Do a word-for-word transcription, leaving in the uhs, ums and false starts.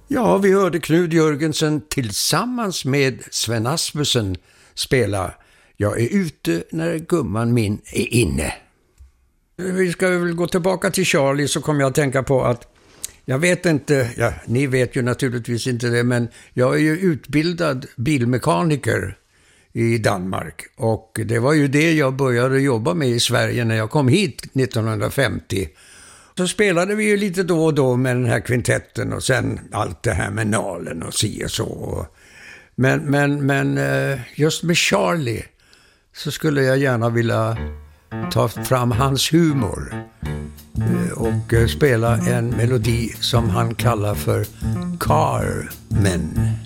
Ja, vi hörde Knud Jörgensen tillsammans med Sven Asmussen spela Jag är ute när gumman min är inne. Vi ska väl gå tillbaka till Charlie, så kommer jag att tänka på att jag vet inte, ja, ni vet ju naturligtvis inte det, men jag är ju utbildad bilmekaniker i Danmark, och det var ju det jag började jobba med i Sverige när jag kom hit nittonhundrafemtio. Så spelade vi ju lite då och då med den här kvintetten, och sen allt det här med Nalen och si och så. Men, men, men just med Charlie så skulle jag gärna vilja ta fram hans humor och spela en melodi som han kallar för Carmen.